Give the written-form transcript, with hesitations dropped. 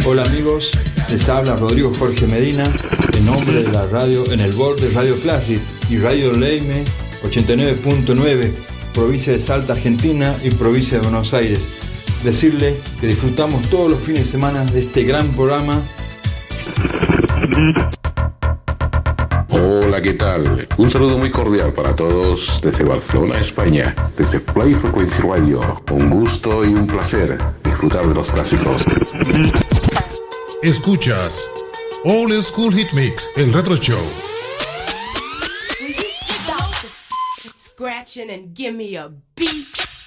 Hola amigos, les habla Rodrigo Jorge Medina en nombre de la radio en el board de Radio Classic y Radio Leime 89.9, provincia de Salta, Argentina y provincia de Buenos Aires. Decirle que disfrutamos todos los fines de semana de este gran programa. Hola, ¿qué tal? Un saludo muy cordial para todos desde Barcelona, España, desde Play Frequency Radio. Un gusto y un placer disfrutar de los clásicos. Escuchas Old School Hit Mix, el Retro Show. Will you stop scratching and give me a beat?